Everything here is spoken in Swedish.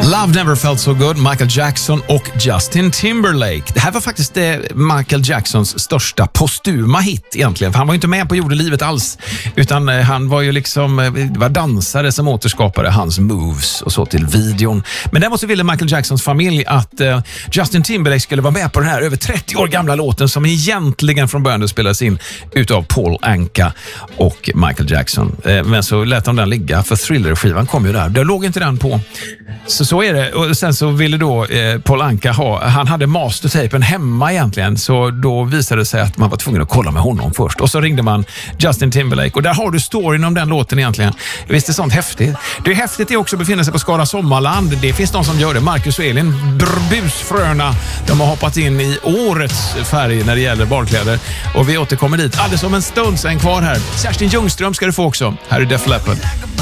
Love Never Felt So Good, Michael Jackson och Justin Timberlake. Det här var faktiskt Michael Jacksons största postuma hit egentligen. För han var ju inte med på jordelivet alls, utan han var ju liksom var dansare som återskapade hans moves och så till videon. Men däremot så ville Michael Jacksons familj att Justin Timberlake skulle vara med på den här över 30 år gamla låten som egentligen från början spelades in utav Paul Anka och Michael Jackson. Men så lät de den ligga, för Thriller-skivan kom ju där. Det låg inte den på. Så är det. Och sen så ville då Paul Anka han hade mastertapen hemma egentligen, så då visade det sig att man var tvungen att kolla med honom först. Och så ringde man Justin Timberlake, och där har du storyn om den låten egentligen. Visst är sånt häftigt. Det är häftigt att också befinna sig på Skara Sommarland. Det finns de som gör det. Marcus och Elin, busfröna, de har hoppat in i årets färg när det gäller barkläder. Och vi återkommer dit alldeles om en stund, sen kvar här. Kerstin Ljungström ska du få också. Här är Def Leppard.